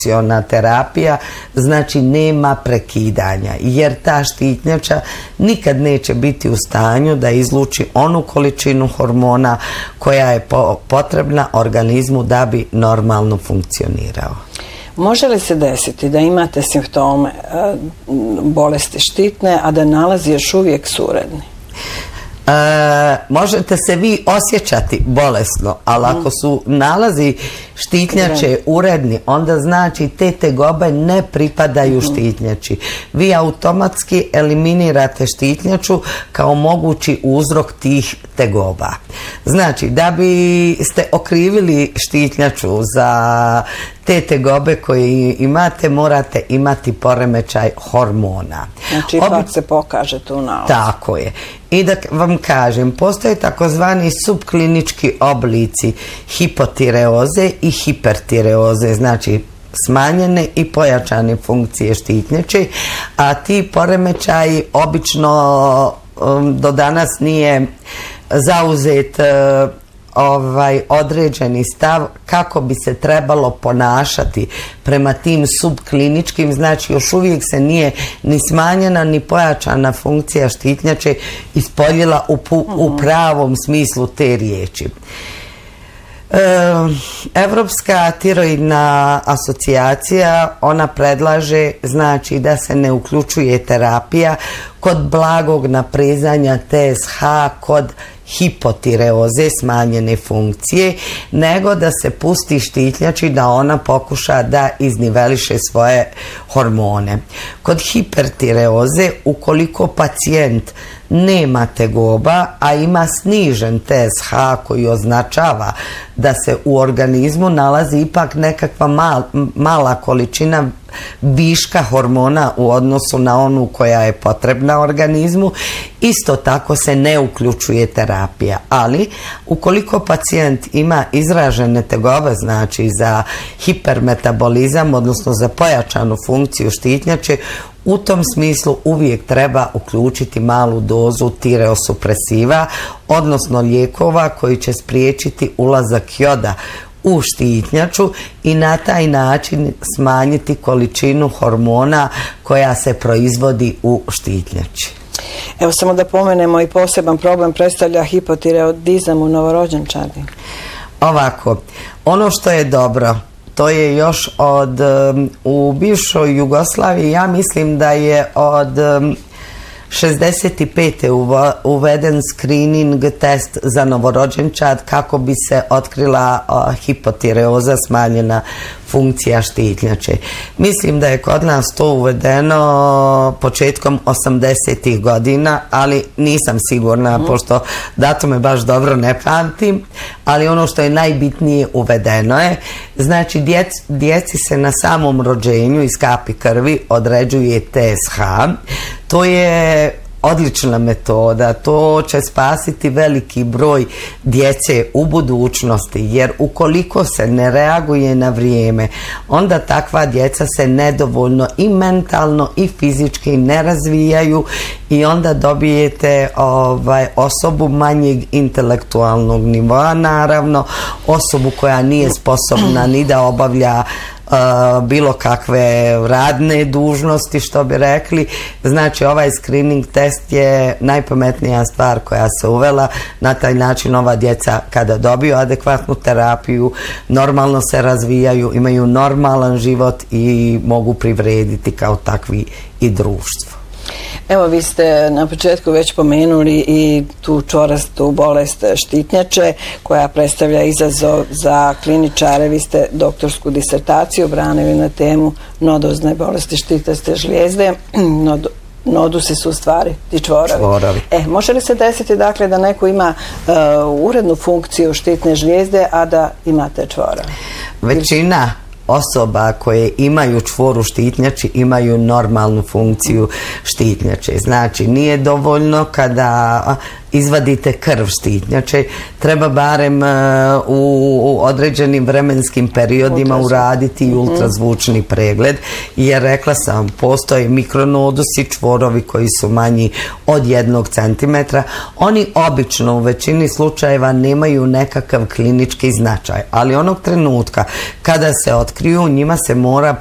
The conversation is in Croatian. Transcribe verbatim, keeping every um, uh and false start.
funkcionalna terapija, znači nema prekidanja, jer ta štitnjača nikad neće biti u stanju da izluči onu količinu hormona koja je potrebna organizmu da bi normalno funkcionirao. Može li se desiti da imate simptome bolesti štitne, a da nalazi još uvijek su uredni? E, možete se vi osjećati bolesno, ali ako su nalazi štitnjače uredni, onda znači te tegobe ne pripadaju štitnjači. Vi automatski eliminirate štitnjaču kao mogući uzrok tih tegoba. Znači, da biste okrivili štitnjaču za te tegobe koje imate, morate imati poremećaj hormona. Znači, ipak se pokaže tu nalaz. Tako je. I da vam kažem, postoje takozvani subklinički oblici hipotireoze i hipertireoze, znači smanjene i pojačane funkcije štitnjače, a ti poremećaji obično um, do danas nije zauzet uh, ovaj određeni stav kako bi se trebalo ponašati prema tim subkliničkim, znači još uvijek se nije ni smanjena ni pojačana funkcija štitnjače ispoljila u, u pravom smislu te riječi. E, Evropska tiroidna asocijacija, ona predlaže znači da se ne uključuje terapija kod blagog naprezanja T S H kod hipotireoze, smanjene funkcije, nego da se pusti štitnjači da ona pokuša da izniveliše svoje hormone. Kod hipertireoze, ukoliko pacijent nema tegoba, a ima snižen T S H koji označava da se u organizmu nalazi ipak nekakva mal, mala količina viška hormona u odnosu na onu koja je potrebna organizmu, isto tako se ne uključuje terapija. Ali ukoliko pacijent ima izražene tegobe, znači za hipermetabolizam, odnosno za pojačanu funkciju štitnjače, u tom smislu uvijek treba uključiti malu dozu tireosupresiva, odnosno lijekova koji će spriječiti ulazak joda u štitnjaču i na taj način smanjiti količinu hormona koja se proizvodi u štitnjači. Evo samo da pomenemo i poseban problem predstavlja hipotireoidizam u novorođenčadi. Ovako, ono što je dobro, to je još od um, u bivšoj Jugoslaviji, ja mislim da je od um, šezdeset pete uveden screening test za novorođenčad kako bi se otkrila uh, hipotireoza, smanjena funkcija štitnjače. Mislim da je kod nas to uvedeno početkom osamdesetih godina, ali nisam sigurna, mm. pošto datume baš dobro ne pamtim, ali ono što je najbitnije uvedeno je, znači djec, djeci se na samom rođenju iz kapi krvi određuje T S H. To je odlična metoda, to će spasiti veliki broj djece u budućnosti, jer ukoliko se ne reaguje na vrijeme, onda takva djeca se nedovoljno i mentalno i fizički ne razvijaju i onda dobijete ovaj, osobu manjeg intelektualnog nivoa, naravno, osobu koja nije sposobna ni da obavlja Uh, bilo kakve radne dužnosti, što bi rekli. Znači, ovaj screening test je najpametnija stvar koja se uvela. Na taj način ova djeca kada dobiju adekvatnu terapiju, normalno se razvijaju, imaju normalan život i mogu privrediti kao takvi i društvo. Evo, vi ste na početku već pomenuli i tu čorastu bolest štitnjače koja predstavlja izazov za kliničare. Vi ste doktorsku disertaciju branili na temu nodozne bolesti štitaste žlijezde. Nod, nodusi su u stvari ti čvorovi. čvorovi. E, može li se desiti dakle da neko ima uh, urednu funkciju štitne žlijezde, a da ima te čvorove? Većina osoba koje imaju čvor u štitnjači imaju normalnu funkciju štitnjače. Znači, nije dovoljno kada izvadite krv štitnjače, treba barem u određenim vremenskim periodima uraditi i ultrazvučni pregled, jer rekla sam, postoje mikronodusi, čvorovi koji su manji od jednog centimetra. Oni obično u većini slučajeva nemaju nekakav klinički značaj, ali onog trenutka kada se otkriju, njima se mora